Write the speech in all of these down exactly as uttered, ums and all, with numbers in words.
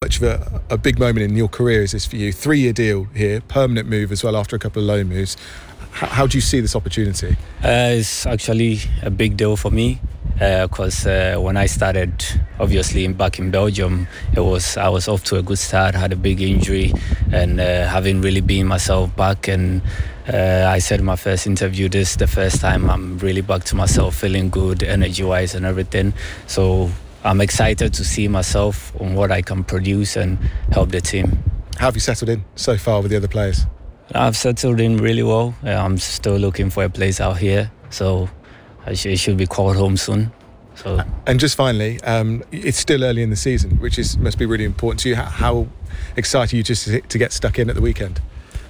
much of a, a big moment in your career is this for you? Three-year deal here, permanent move as well after a couple of loan moves. H- how do you see this opportunity? Uh, it's actually a big deal for me because uh, uh, when I started, obviously in, back in Belgium, it was I was off to a good start, had a big injury, and uh, having really been myself back. And uh, I said in my first interview, this is the first time I'm really back to myself, feeling good, energy-wise and everything. So I'm excited to see myself on what I can produce and help the team. How have you settled in so far with the other players? I've settled in really well. I'm still looking for a place out here, so I sh- it should be called home soon. So. And just finally, um, it's still early in the season, which is must be really important to you. How, how excited are you just to, to get stuck in at the weekend?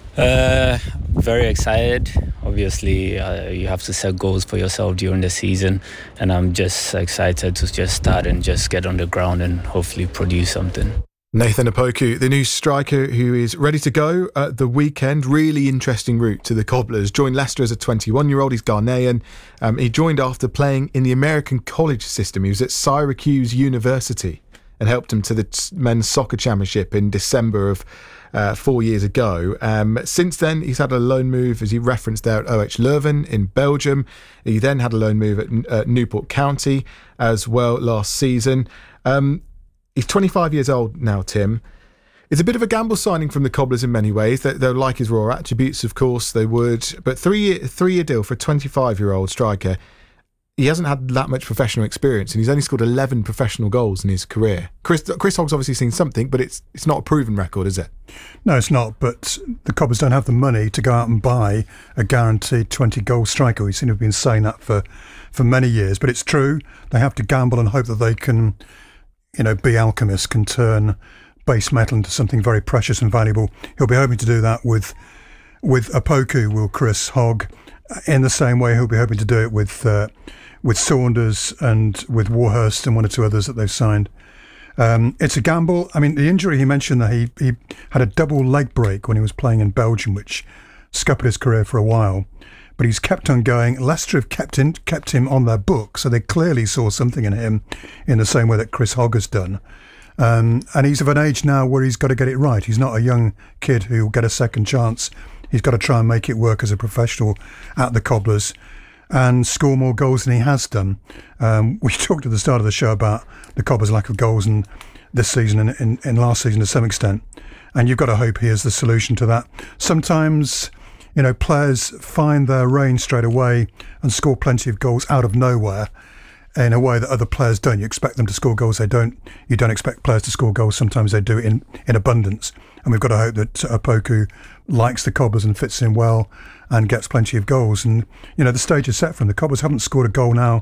Uh, very excited. Obviously, uh, you have to set goals for yourself during the season, and I'm just excited to just start and just get on the ground and hopefully produce something. Nathan Opoku, the new striker who is ready to go at the weekend. Really interesting route to the Cobblers. Joined Leicester as a twenty-one-year-old. He's Ghanaian. Um, he joined after playing in the American college system. He was at Syracuse University and helped him to the men's soccer championship in December of uh, four years ago. Um, since then, he's had a loan move, as he referenced there, at O H Leuven in Belgium. He then had a loan move at uh, Newport County as well last season. Um, He's twenty-five years old now, Tim. It's a bit of a gamble signing from the Cobblers in many ways. They, they'll like his raw attributes, of course, they would. But three-year three-year deal for a twenty-five-year-old striker. He hasn't had that much professional experience, and he's only scored eleven professional goals in his career. Chris Chris Hogg's obviously seen something, but it's it's not a proven record, is it? No, it's not. But the Cobblers don't have the money to go out and buy a guaranteed twenty-goal striker. We seem to have been saying that for, for many years. But it's true. They have to gamble and hope that they can... you know, be alchemists, can turn base metal into something very precious and valuable. He'll be hoping to do that with with Opoku, will Chris Hogg, in the same way he'll be hoping to do it with uh, with Saunders and with Warhurst and one or two others that they've signed. Um, it's a gamble. I mean, the injury he mentioned that he, he had a double leg break when he was playing in Belgium, which scuppered his career for a while. But he's kept on going. Leicester have kept in, kept him on their book, so they clearly saw something in him in the same way that Chris Hogg has done. Um, and he's of an age now where he's got to get it right. He's not a young kid who will get a second chance. He's got to try and make it work as a professional at the Cobblers and score more goals than he has done. Um, we talked at the start of the show about the Cobblers' lack of goals in this season and in, in last season to some extent. And you've got to hope he is the solution to that. Sometimes... you know, players find their range straight away and score plenty of goals out of nowhere in a way that other players don't. You expect them to score goals, they don't. You don't expect players to score goals. Sometimes they do it in, in abundance. And we've got to hope that Opoku likes the Cobblers and fits in well and gets plenty of goals. And, you know, the stage is set for him. The Cobblers haven't scored a goal now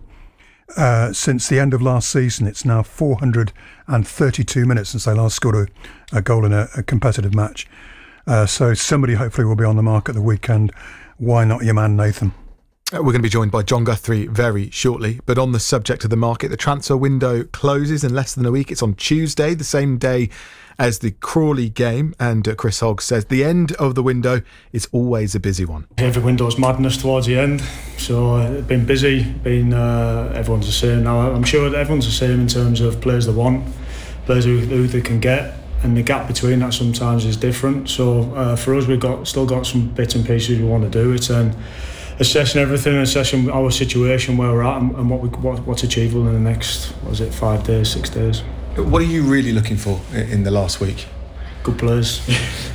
uh, since the end of last season. It's now four hundred thirty-two minutes since they last scored a, a goal in a, a competitive match. Uh, so somebody hopefully will be on the mark at the weekend. Why not your man Nathan? We're going to be joined by John Guthrie very shortly. But on the subject of the market, the transfer window closes in less than a week. It's on Tuesday, the same day as the Crawley game. And uh, Chris Hogg says the end of the window is always a busy one. Every window's madness towards the end. So uh, been busy, been uh, everyone's the same now. I'm sure that everyone's the same in terms of players they want, players who, who they can get. And the gap between that sometimes is different. So uh, for us, we've got still got some bits and pieces we want to do. It's um, assessing everything, and assessing our situation, where we're at, and, and what we what, what's achievable in the next, what is it, five days, six days. What are you really looking for in the last week? Good players.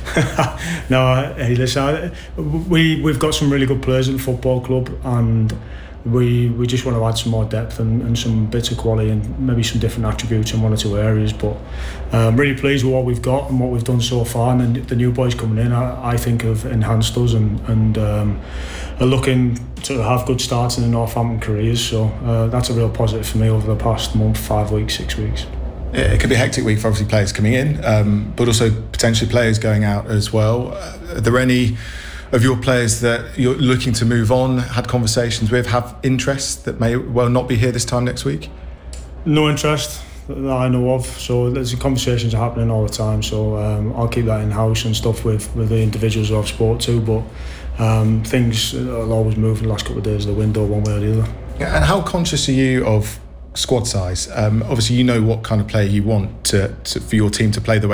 no, hey, listen, we we've got some really good players at the football club, and we we just want to add some more depth and, and some bits of quality and maybe some different attributes in one or two areas. But I'm um, really pleased with what we've got and what we've done so far. And the, the new boys coming in, I, I think, have enhanced us and, and um, are looking to have good starts in the Northampton careers. So uh, that's a real positive for me over the past month, five weeks, six weeks. It could be a hectic week for obviously players coming in, um, but also potentially players going out as well. Uh, are there any of your players that you're looking to move on, had conversations with, have interest that may well not be here this time next week? No interest that I know of. So there's conversations are happening all the time. So um, I'll keep that in house and stuff with, with the individuals who I've spoke to. But um, things will always move in the last couple of days of the window, one way or the other. And how conscious are you of squad size? Um, obviously, you know what kind of player you want to, to for your team to play the way